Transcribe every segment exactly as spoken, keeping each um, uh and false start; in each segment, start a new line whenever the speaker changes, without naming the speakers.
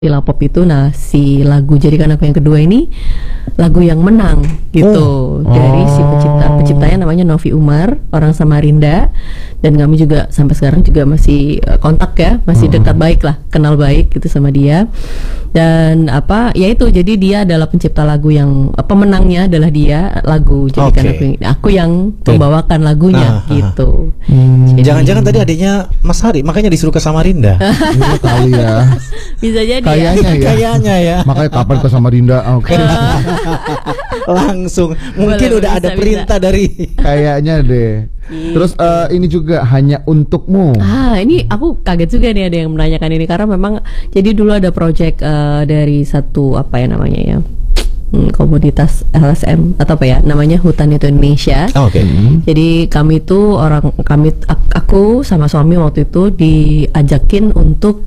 Villa Pop itu, nah si lagu Jadikan Aku Yang Kedua ini lagu yang menang gitu
oh.
dari si pencipta penciptanya namanya Novi Umar, orang Samarinda, dan kami juga sampai sekarang juga masih kontak ya, masih dekat baik lah, kenal baik gitu sama dia. Dan apa ya itu, jadi dia adalah pencipta lagu yang pemenangnya adalah dia, lagu Jadikan
okay.
Aku Yang aku yang membawakan lagunya
ah,
gitu.
Hmm. Jangan-jangan tadi adiknya Mas Hari makanya disuruh ke Samarinda.
Iya kali ya.
Bisa jadi
Kayaknya ya.
Kayaknya ya.
Makanya kapan ke Samarinda? Oke. Okay.
Langsung. Mungkin
Boleh,
udah
bisa,
ada perintah
bisa.
dari.
Kayaknya deh. Terus uh, ini juga hanya untukmu.
Ah, ini aku kaget juga nih ada yang menanyakan ini, karena memang jadi dulu ada project uh, dari satu apa ya namanya ya, hmm, komunitas L S M atau apa ya namanya, Hutan Itu Indonesia.
Oh, Oke. Okay.
Hmm.
Jadi kami itu orang kami aku sama suami waktu itu diajakin untuk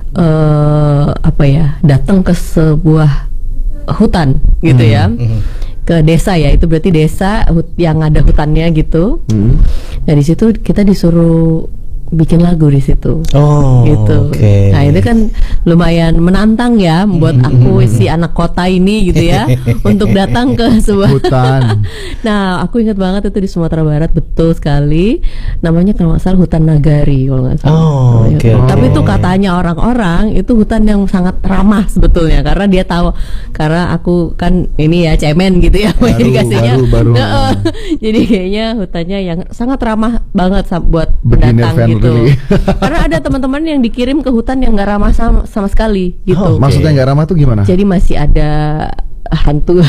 uh, apa ya, datang ke sebuah hutan gitu
Hmm,
ya.
hmm.
Ke desa ya, itu berarti desa hut, yang ada hutannya gitu.
Hmm.
Nah di situ kita disuruh bikin lagu di situ.
Oh,
gitu.
Okay.
Nah itu kan lumayan menantang ya buat aku si anak kota ini gitu ya untuk datang ke sebuah
Hutan.
Nah aku ingat banget itu di Sumatera Barat, betul sekali. Namanya kalau nggak salah hutan Nagari kalau nggak salah.
Oh,
Namanya.
okay,
Tapi
okay.
itu katanya orang-orang itu hutan yang sangat ramah sebetulnya, karena dia tahu, karena aku kan ini ya cemen gitu ya,
Baru,
dikasihnya.
baru, baru.
Nah, jadi kayaknya hutannya yang sangat ramah banget sam- buat
Beginner
pendatang gitu.
friendly.
Karena ada teman-teman yang dikirim ke hutan yang nggak ramah sama, sama sekali gitu.
Oh, okay.
Maksudnya nggak ramah tuh gimana?
Jadi masih ada hantu.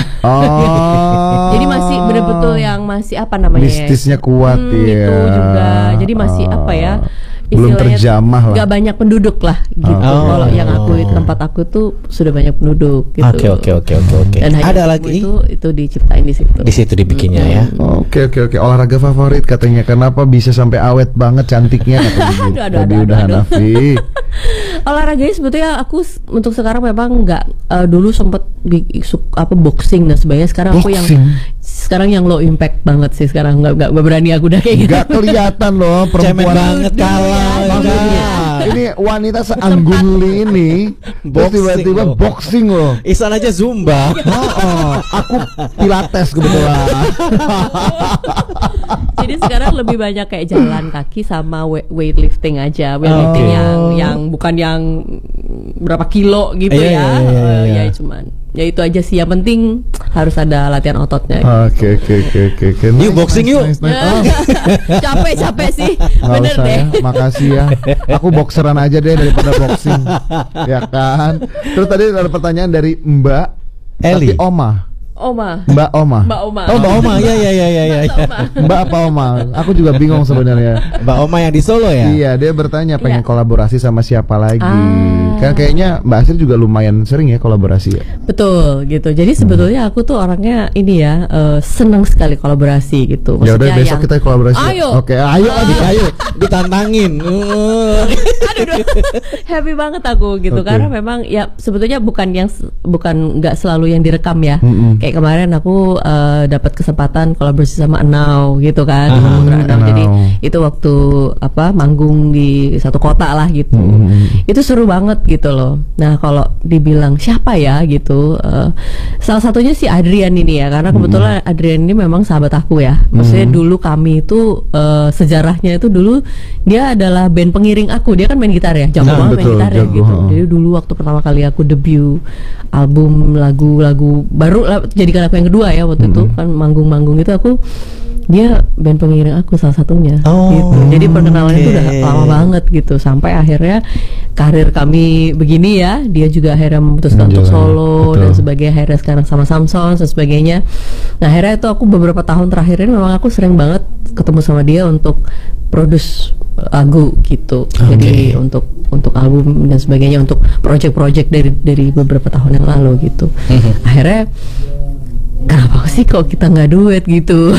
Oh.
Jadi masih betul-betul yang masih apa namanya?
Mistisnya kuat
Hmm,
ya.
Itu juga. Jadi masih
Oh.
apa ya?
Belum
istilahnya
terjamah lah.
Gak banyak penduduk lah gitu.
Oh.
Kalau yang aku tempat aku tuh sudah banyak penduduk gitu.
Oke oke oke oke oke.
Dan hanya
Ada
lagu
lagi
itu itu diciptain di situ.
di situ dibikinnya ya.
Oke oke oke, olahraga favorit katanya, kenapa bisa sampai awet banget cantiknya kata
Aduh, aduh,
tadi
aduh,
udah
aduh.
Hanafi.
Olahraganya sebetulnya aku s- untuk sekarang memang nggak, uh, dulu sempet bi- suk- apa boxing dan sebagainya. Sekarang aku yang
Boxing?
sekarang yang low impact banget sih sekarang, nggak nggak nggak berani aku udah kayak gitu.
Gak kelihatan loh
Cemen
perempuan
banget kalau
Maksudnya, ini wanita seanggun ini terus
Boxing
tiba-tiba
loh.
boxing loh.
Isan aja zumba.
Oh, oh, aku pilates kebetulan.
Jadi sekarang lebih banyak kayak jalan kaki sama we- weightlifting aja, weightlifting
Oh.
yang yang bukan yang berapa kilo gitu
Iya,
ya.
iya, iya,
Eh,
iya.
ya cuman ya itu aja sih, yang penting harus ada latihan ototnya.
Oke oke oke oke oke.
Yuk, boxing yuk.
nice, nice. Oh,
capek capek sih,
nggak
bener
usah
deh.
ya, makasih ya. Aku boxeran aja deh daripada boxing, ya kan. Terus tadi ada pertanyaan dari Mbak
Eli.
tapi Oma.
Oma,
Mbak Oma.
Mbak Oma.
Oh Mbak Oma ya ya ya ya ya.
Mbak Oma.
Mbak apa Oma? Aku juga bingung sebenarnya.
Mbak Oma yang di Solo ya.
Iya, dia bertanya pengen
Iya.
kolaborasi sama siapa lagi.
Ah.
Kan kayaknya Mbak Asir juga lumayan sering ya kolaborasi ya.
Betul gitu. Jadi sebetulnya aku tuh orangnya ini ya, eh, senang sekali kolaborasi gitu.
Ya udah
Maksudnya
besok
yang-
kita kolaborasi. ya?
Ayo.
Oke, ayo
Ayo, ayo ditantangin. Uh.
Aduh, aduh. Happy banget aku gitu.
Oke.
Karena memang ya sebetulnya bukan yang s- bukan nggak selalu yang direkam ya.
Mm-mm.
Kayak kemarin aku eh, dapat kesempatan kolaborasi sama Enau gitu kan.
Ah,
Putra Enau. Jadi
Enau.
itu waktu apa manggung di satu kota lah gitu.
Mm-mm.
Itu seru banget gitu loh. Nah kalau dibilang siapa ya gitu, eh, salah satunya si Adrian ini ya, karena kebetulan Adrian ini memang sahabat aku ya. Maksudnya dulu kami itu eh, sejarahnya itu dulu dia adalah band pengiring aku. Dia kan main gitar ya, jago
Nah,
banget main
betul,
gitar ya
jago,
gitu.
ha.
Jadi dulu waktu pertama kali aku debut album lagu-lagu baru lah, Jadikan Aku Yang Kedua ya waktu itu kan manggung-manggung itu aku, dia band pengiring aku salah satunya
Oh,
gitu. Jadi perkenalannya itu udah
oke.
lama banget gitu, sampai akhirnya karir kami begini ya. Dia juga akhirnya memutuskan untuk
Menjalani,
solo
betul.
dan sebagainya, akhirnya sekarang sama Samson dan sebagainya. Nah akhirnya itu aku beberapa tahun terakhir ini memang aku sering banget ketemu sama dia untuk produce lagu gitu. Jadi untuk untuk album dan sebagainya, untuk project-project dari dari beberapa tahun yang lalu gitu. Akhirnya kenapa sih kok kita nggak duet gitu?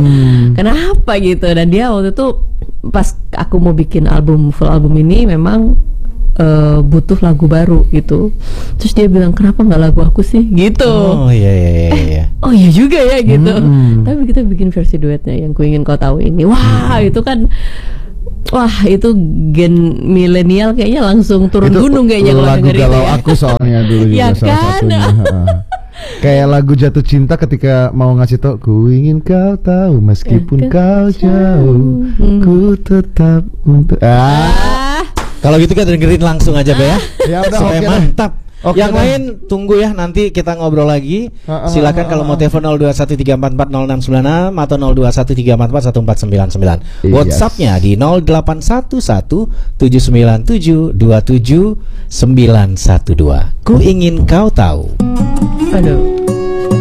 Kenapa gitu? Dan dia waktu itu pas aku mau bikin album full album ini memang eh, butuh lagu baru gitu. Terus dia bilang kenapa nggak lagu aku sih gitu.
Oh iya iya iya. iya.
Oh iya juga ya gitu.
Mm-mm.
Tapi kita bikin versi duetnya yang Ku Ingin Kau Tahu ini. Wah itu kan wah itu gen milenial kayaknya langsung turun
Itu
gunung kayaknya kalau
lagu
denger itu
galau
ya.
aku soalnya dulu juga
Ya
salah
kan?
satunya. Kayak lagu jatuh cinta ketika mau ngasih tau, ku ingin kau tahu meskipun
Ya,
kau jauh,
Hmm.
ku tetap untuk ah.
Ah,
Kalau gitu kan dengerin langsung aja Be ya.
Ya udah,
Supaya
oke deh.
mantap.
Oke
Yang
deh.
lain tunggu ya, nanti kita ngobrol lagi.
Ah, ah,
Silakan
ah,
kalau
ah,
mau
ah.
telepon nol dua satu tiga empat empat nol enam sembilan enam atau nol dua satu tiga empat empat satu empat sembilan sembilan.
Yes.
WhatsApp-nya di nol delapan satu satu tujuh sembilan tujuh dua tujuh sembilan satu dua. Ku ingin kau tahu.
aduh.